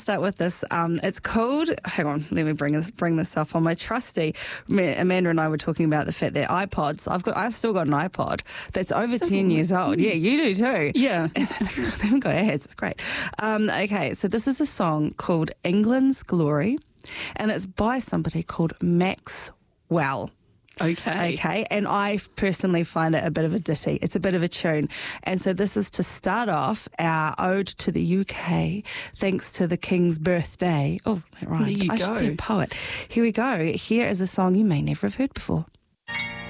Start with this. It's called. Hang on, let me bring this up on my trusty. Amanda and I were talking about the fact that iPods. I've still got an iPod that's over 10 years old. Yeah, you do too. Yeah, they haven't got ads. It's great. Okay, so this is a song called "England's Glory," and it's by somebody called Maxwell. Okay, and I personally find it a bit of a ditty. It's a bit of a tune. And so this is to start off our ode to the UK, thanks to the King's birthday. Oh, that rhymed. There you I go. should be a poet. Here we go. Here is a song you may never have heard before.